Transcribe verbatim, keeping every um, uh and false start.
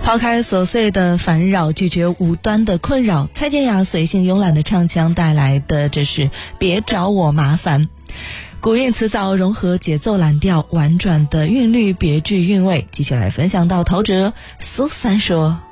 抛开琐碎的烦扰，拒绝无端的困扰，蔡健雅随性慵懒的唱腔带来的这是别找我麻烦。古韵词藻融合节奏蓝调，婉转的韵律别具韵味。继续来分享到陶喆苏三说。